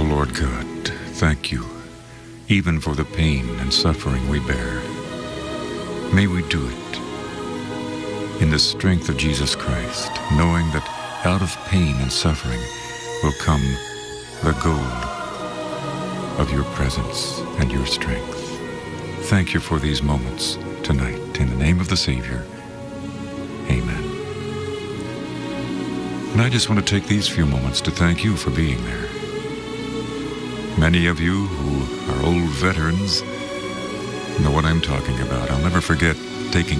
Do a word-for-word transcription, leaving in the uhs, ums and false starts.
Lord God, thank you, even for the pain and suffering we bear. May we do it in the strength of Jesus Christ, knowing that out of pain and suffering will come the gold of your presence and your strength. Thank you for these moments tonight. In the name of the Savior, amen. And I just want to take these few moments to thank you for being there. Many of you who are old veterans know what I'm talking about. I'll never forget taking